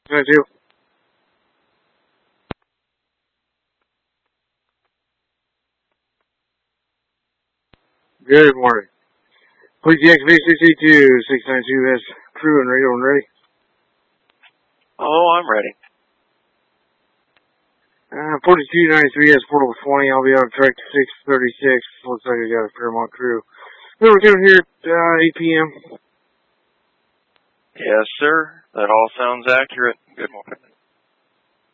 692. Good morning. Please deactivate 682, 692. That's crew and radio and ready. Oh, I'm ready. 4293 S portable 20. I'll be on track to 636. Looks like I got a Fairmont crew. We're doing here at 8 p.m. Yes, sir. That all sounds accurate. Good morning.